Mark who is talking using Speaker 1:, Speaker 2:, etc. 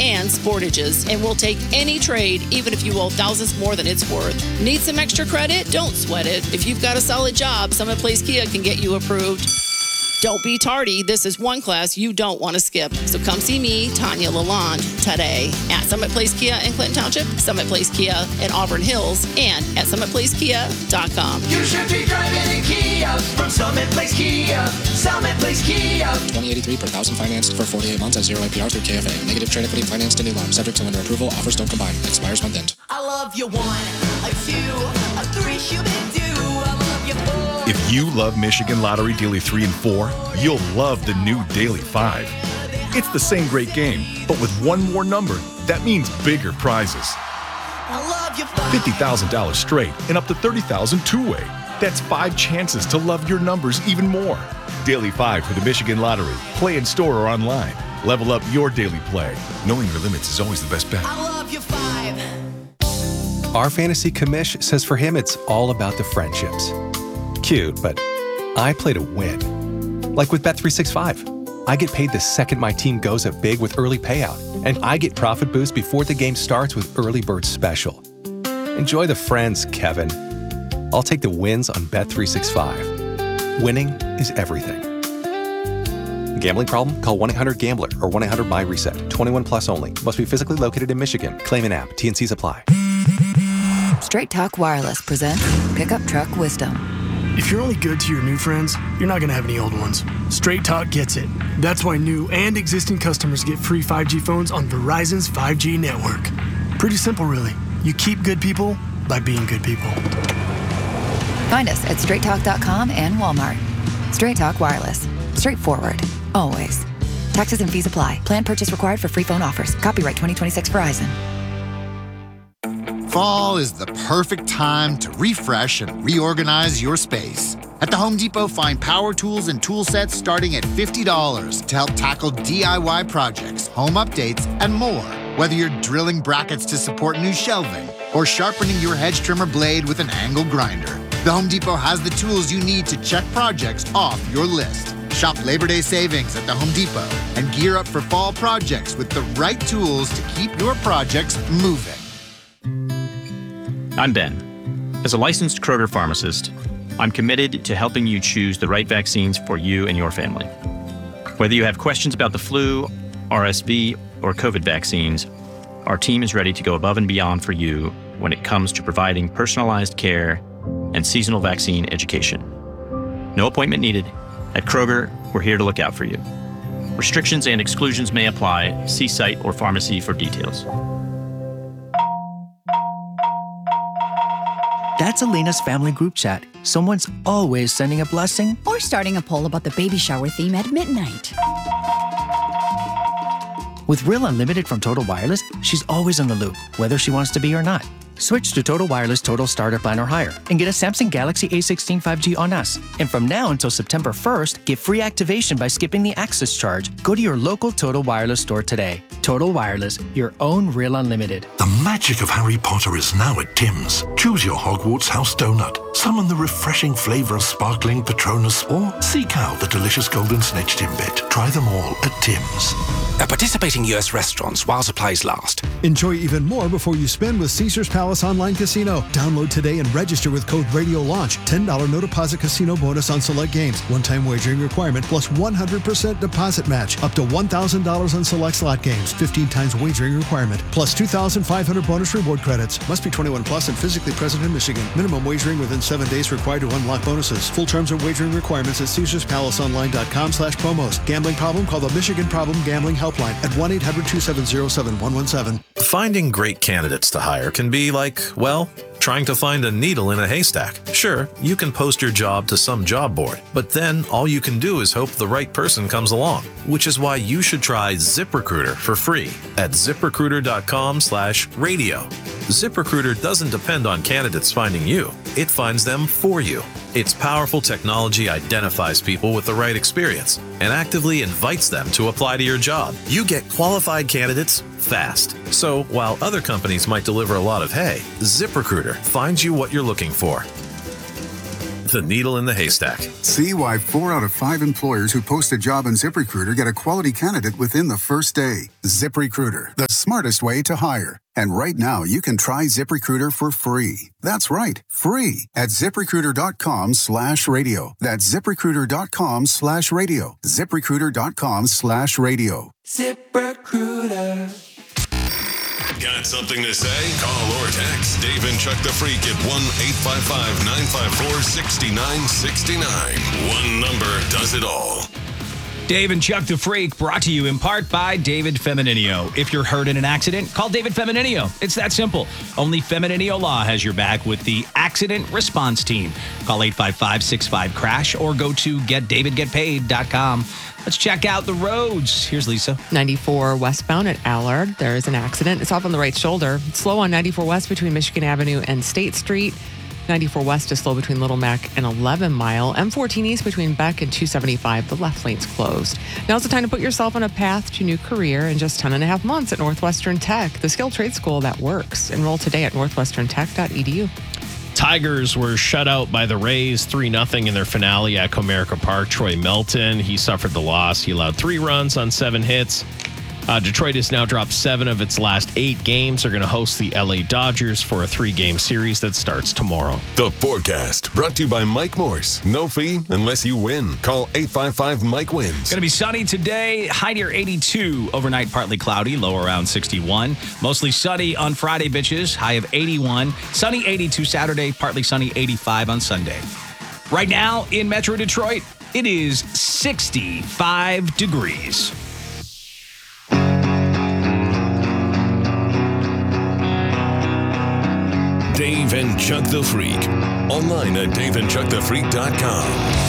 Speaker 1: and Sportages, and we'll take any trade, even if you owe thousands more than it's worth. Need some extra credit? Don't sweat it. If you've got a solid job, Summit Place Kia can get you approved. Don't be tardy. This is one class you don't want to skip. So come see me, Tanya Lalonde, today at Summit Place Kia in Clinton Township, Summit Place Kia in Auburn Hills, and at summitplacekia.com.
Speaker 2: You should be driving in Kia from Summit Place Kia. Summit Place Kia.
Speaker 3: 2083 per thousand financed for 48 months at 0 APR through KFA. Negative trade equity financed to new loan. Subject to lender approval. Offers don't combine. Expires month end.
Speaker 2: I love you 1, a 2, a 3, Shoo-Be-Doo. I love you 4.
Speaker 4: If you love Michigan Lottery Daily 3 and 4, you'll love the new Daily 5. It's the same great game, but with one more number, that means bigger prizes.
Speaker 2: I love you 5.
Speaker 4: $50,000 straight and up to $30,000 two-way. That's 5 chances to love your numbers even more. Daily 5 for the Michigan Lottery. Play in store or online. Level up your daily play. Knowing your limits is always the best bet.
Speaker 2: I love you 5.
Speaker 5: Our fantasy commish says for him it's all about the friendships. Cute, but I play to win. Like with Bet365. I get paid the second my team goes up big with early payout, and I get profit boost before the game starts with Early Bird Special. Enjoy the friends, Kevin. I'll take the wins on Bet365. Winning is everything. Gambling problem? Call 1-800-GAMBLER or 1-800-MY-RESET. 21 plus only. Must be physically located in Michigan. Claim an app. T&Cs apply.
Speaker 6: Straight Talk Wireless presents Pickup Truck Wisdom.
Speaker 7: If you're only good to your new friends, you're not going to have any old ones. Straight Talk gets it. That's why new and existing customers get free 5G phones on Verizon's 5G network. Pretty simple, really. You keep good people by being good people.
Speaker 6: Find us at straighttalk.com and Walmart. Straight Talk Wireless. Straightforward. Always. Taxes and fees apply. Plan purchase required for free phone offers. Copyright 2026 Verizon.
Speaker 8: Fall is the perfect time to refresh and reorganize your space. At the Home Depot, find power tools and tool sets starting at $50 to help tackle DIY projects, home updates, and more. Whether you're drilling brackets to support new shelving or sharpening your hedge trimmer blade with an angle grinder, the Home Depot has the tools you need to check projects off your list. Shop Labor Day savings at the Home Depot and gear up for fall projects with the right tools to keep your projects moving.
Speaker 9: I'm Ben. As a licensed Kroger pharmacist, I'm committed to helping you choose the right vaccines for you and your family. Whether you have questions about the flu, RSV, or COVID vaccines, our team is ready to go above and beyond for you when it comes to providing personalized care and seasonal vaccine education. No appointment needed. At Kroger, we're here to look out for you. Restrictions and exclusions may apply. See site or pharmacy for details.
Speaker 10: That's Elena's family group chat. Someone's always sending a blessing
Speaker 11: or starting a poll about the baby shower theme at midnight.
Speaker 10: With Real Unlimited from Total Wireless, she's always in the loop, whether she wants to be or not. Switch to Total Wireless Total Starter Plan or higher and get a Samsung Galaxy A16 5G on us. And from now until September 1st, get free activation by skipping the access charge. Go to your local Total Wireless store today. Total Wireless, your own Real Unlimited.
Speaker 12: The magic of Harry Potter is now at Tim's. Choose your Hogwarts house donut, summon the refreshing flavor of sparkling Patronus, or seek out the delicious golden snitch Timbit. Try them all at Tim's.
Speaker 13: At participating U.S. restaurants while supplies last.
Speaker 14: Enjoy even more before you spend with Caesars Palace Online Casino. Download today and register with code Radio Launch. $10 no deposit casino bonus on select games. One-time wagering requirement plus 100% deposit match. Up to $1,000 on select slot games. 15 times wagering requirement. Plus 2,500 bonus reward credits. Must be 21 plus and physically present in Michigan. Minimum wagering within 7 days required to unlock bonuses. Full terms and wagering requirements at CaesarsPalaceOnline.com/promos. Gambling problem? Call the Michigan Problem Gambling Helpline at 1-800-270-7117.
Speaker 15: Finding great candidates to hire can be like, well, trying to find a needle in a haystack. Sure, you can post your job to some job board, but then all you can do is hope the right person comes along, which is why you should try ZipRecruiter for free at ZipRecruiter.com/radio. ZipRecruiter doesn't depend on candidates finding you. It finds them for you. Its powerful technology identifies people with the right experience and actively invites them to apply to your job. You get qualified candidates fast. So while other companies might deliver a lot of hay, ZipRecruiter finds you what you're looking for. the needle in the haystack.
Speaker 16: See why 4 out of 5 employers who post a job on ZipRecruiter get a quality candidate within the first day. ZipRecruiter, the smartest way to hire. And right now, you can try ZipRecruiter for free. That's right, free at ZipRecruiter.com/radio. That's ZipRecruiter.com/radio. ZipRecruiter.com/radio.
Speaker 2: ZipRecruiter.
Speaker 17: Got something to say? Call or text Dave and Chuck the Freak at 1-855-954-6969. One number does it all.
Speaker 18: Dave and Chuck the Freak, brought to you in part by David Femininio. If you're hurt in an accident, call David Femininio. It's that simple. Only Femininio Law has your back with the Accident Response Team. Call 855-65-CRASH or go to getdavidgetpaid.com. Let's check out the roads. Here's Lisa.
Speaker 19: 94 westbound at Allard. There is an accident. It's off on the right shoulder. It's slow on 94 west between Michigan Avenue and State Street. 94 west is slow between Little Mac and 11 Mile. M14 east between Beck and 275. The left lane's closed. Now's the time to put yourself on a path to a new career in just 10 and a half months at Northwestern Tech, the skilled trade school that works. Enroll today at northwesterntech.edu.
Speaker 20: Tigers were shut out by the Rays 3-0 in their finale at Comerica Park. Troy Melton, he suffered the loss. He allowed 3 runs on 7 hits. Detroit has now dropped 7 of its last 8 games. They're going to host the LA Dodgers for a 3-game series that starts tomorrow.
Speaker 17: The forecast brought to you by Mike Morse. No fee unless you win. Call 855-MIKE-WINS.
Speaker 18: Going to be sunny today. High near 82. Overnight partly cloudy. Low around 61. Mostly sunny on Friday, bitches. High of 81. Sunny 82 Saturday. Partly sunny 85 on Sunday. Right now in Metro Detroit, it is 65 degrees.
Speaker 17: Dave and Chuck the Freak. Online at daveandchuckthefreak.com.